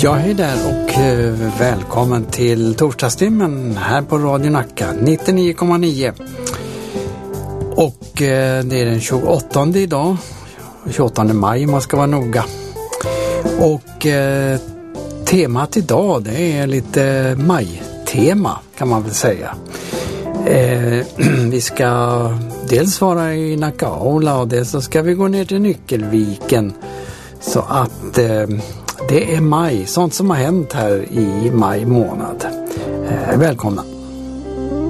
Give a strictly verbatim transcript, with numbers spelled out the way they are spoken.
Ja, hej där och eh, välkommen till torsdagstimmen här på Radio Nacka nittionio komma nio. Och eh, det är den tjugoåttonde idag, tjugoåttonde maj man ska vara noga. Och eh, temat idag det är lite maj-tema kan man väl säga. Eh, vi ska dels vara i Nackaula och dels så ska vi gå ner till Nyckelviken. Så att eh, det är maj, sånt som har hänt här i maj månad. Eh, välkomna!